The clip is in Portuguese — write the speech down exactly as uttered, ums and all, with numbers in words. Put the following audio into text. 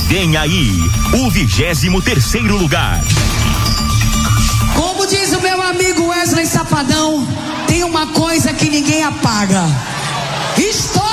Vem aí, o vigésimo terceiro lugar. Como diz o meu amigo Wesley Safadão, tem uma coisa que ninguém apaga: história.